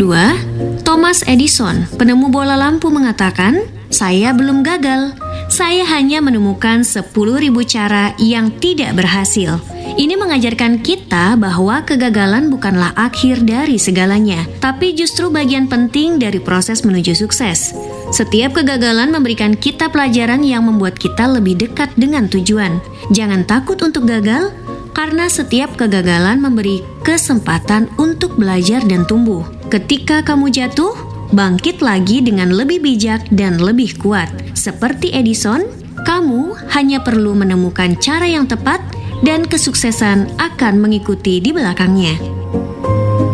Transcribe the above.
kedua, Thomas Edison, penemu bola lampu mengatakan, "Saya belum gagal. Saya hanya menemukan 10.000 cara yang tidak berhasil." Ini mengajarkan kita bahwa kegagalan bukanlah akhir dari segalanya, tapi justru bagian penting dari proses menuju sukses. Setiap kegagalan memberikan kita pelajaran yang membuat kita lebih dekat dengan tujuan. Jangan takut untuk gagal, karena setiap kegagalan memberi kesempatan untuk belajar dan tumbuh. Ketika kamu jatuh, bangkit lagi dengan lebih bijak dan lebih kuat. Seperti Edison, kamu hanya perlu menemukan cara yang tepat dan kesuksesan akan mengikuti di belakangnya.